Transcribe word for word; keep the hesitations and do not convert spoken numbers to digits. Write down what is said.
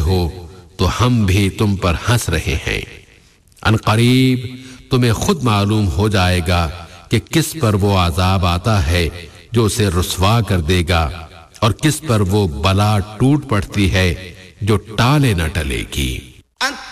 हो तो हम भी तुम पर हंस रहे हैं। अनकरीब तुम्हें खुद मालूम हो जाएगा कि किस पर वो अजाब आता है जो उसे रुस्वा कर देगा और किस पर वो बला टूट पड़ती है जो टाले न टलेगी।